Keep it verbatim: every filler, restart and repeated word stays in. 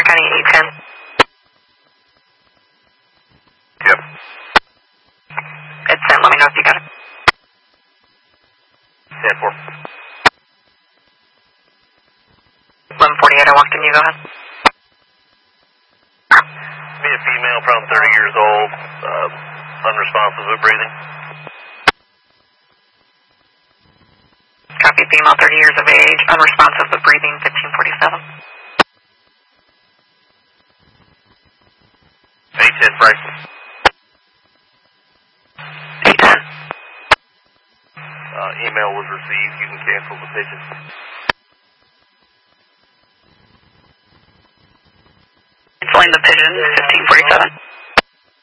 County eight ten. Yep. It's sent. Let me know if you got it. ten four. eleven forty-eight, I walked in. You go ahead. Me, a female, around thirty years old, uh, unresponsive with breathing. Copy, female, thirty years of age, unresponsive with breathing, fifteen forty-seven. eight ten, Franklin. eight ten. Uh, email was received. You can cancel the pigeon. Canceling the pigeon, fifteen forty-seven.